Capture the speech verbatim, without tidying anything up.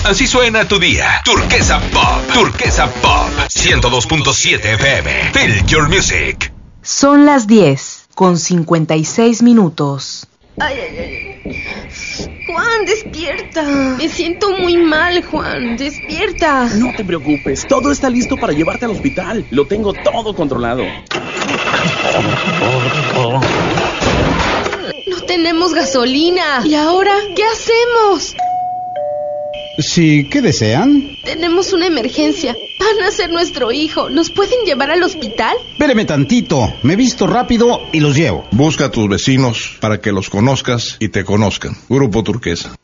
Así suena tu día. Turquesa Pop. Turquesa Pop. ciento dos punto siete F M. Feel your music. Son las diez con cincuenta y seis minutos. Ay, ay, ay. Juan, despierta. Me siento muy mal, Juan. Despierta. No te preocupes. Todo está listo para llevarte al hospital. Lo tengo todo controlado. No tenemos gasolina. ¿Y ahora qué hacemos? Sí, ¿qué desean? Tenemos una emergencia. Van a ser nuestro hijo. ¿Nos pueden llevar al hospital? Espéreme tantito. Me visto rápido y los llevo. Busca a tus vecinos para que los conozcas y te conozcan. Grupo Turquesa.